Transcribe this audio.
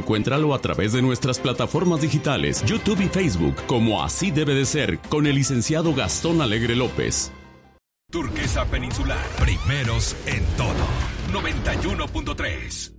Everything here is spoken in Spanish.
Encuéntralo a través de nuestras plataformas digitales, YouTube y Facebook, como Así Debe de Ser, con el licenciado Gastón Alegre López. Turquesa Peninsular, primeros en todo. 91.3.